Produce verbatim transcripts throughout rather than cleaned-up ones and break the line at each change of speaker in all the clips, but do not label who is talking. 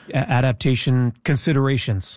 adaptation considerations?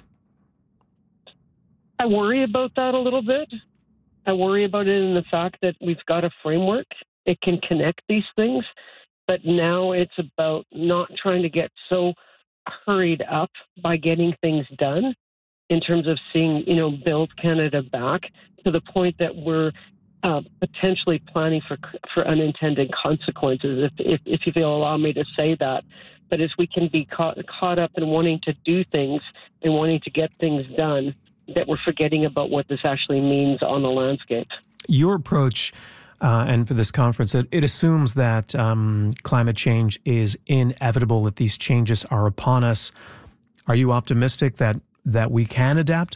I worry about that a little bit. I worry about it in the fact that we've got a framework. It can connect these things, but now it's about not trying to get so hurried up by getting things done in terms of seeing, you know, Build Canada back to the point that we're uh, potentially planning for for unintended consequences, if, if, if if you'll allow me to say that. But as we can be caught, caught up in wanting to do things and wanting to get things done, that we're forgetting about what this actually means on the landscape.
Your approach, uh, and for this conference, it, it assumes that um, climate change is inevitable, that these changes are upon us. Are you optimistic that, that we can adapt?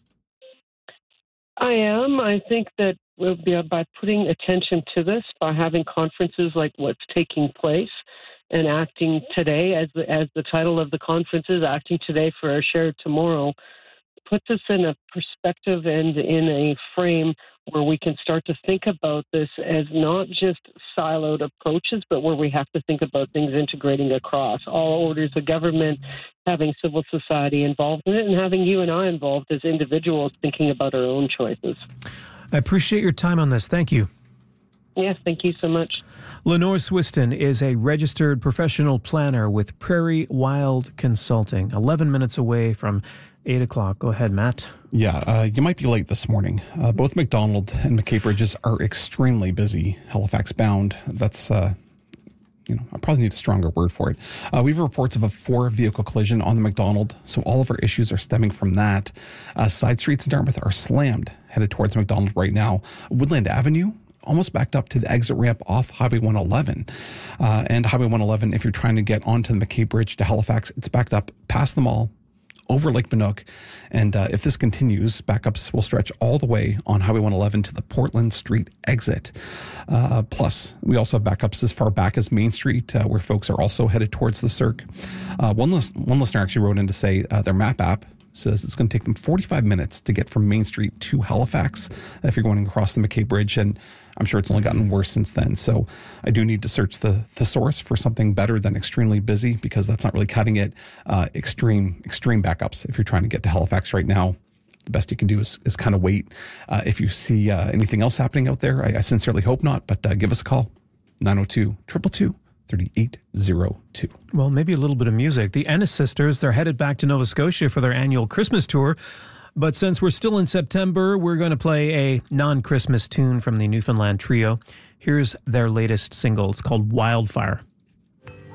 I am. I think that we'll be, by putting attention to this, by having conferences like what's taking place, and acting today, as the, as the title of the conference is, Acting Today for a Shared Tomorrow, puts us in a perspective and in a frame where we can start to think about this as not just siloed approaches, but where we have to think about things integrating across all orders of government, having civil society involved in it, and having you and I involved as individuals thinking about our own choices.
I appreciate your time on this. Thank you.
Yes, thank you so much.
Lenore Swiston is a registered professional planner with Prairie Wild Consulting, eleven minutes away from eight o'clock. Go ahead, Matt.
Yeah, uh, you might be late this morning. Uh, both Macdonald and McKay Bridges are extremely busy, Halifax bound. That's, uh, you know, I probably need a stronger word for it. Uh, we have reports of a four-vehicle collision on the Macdonald, so all of our issues are stemming from that. Uh, side streets in Dartmouth are slammed, headed towards Macdonald right now. Woodland Avenue, almost backed up to the exit ramp off Highway one eleven. Uh, and Highway one eleven, if you're trying to get onto the McKay Bridge to Halifax, it's backed up past the mall, over Lake Banook. And uh, if this continues, backups will stretch all the way on Highway one eleven to the Portland Street exit. Uh, plus, we also have backups as far back as Main Street, uh, where folks are also headed towards the Cirque. Uh, one, list, one listener actually wrote in to say uh, their map app says it's going to take them forty-five minutes to get from Main Street to Halifax if you're going across the McKay Bridge. And I'm sure it's only gotten worse since then. So I do need to search the, the source for something better than extremely busy, because that's not really cutting it. Uh, extreme, extreme backups if you're trying to get to Halifax right now. The best you can do is, is kind of wait. Uh, if you see uh, anything else happening out there, I, I sincerely hope not, but uh, give us a call, nine oh two, two two two, three eight oh two.
Well, maybe a little bit of music. The Ennis Sisters, they're headed back to Nova Scotia for their annual Christmas tour. But since we're still in September, we're going to play a non-Christmas tune from the Newfoundland Trio. Here's their latest single. It's called Wildfire.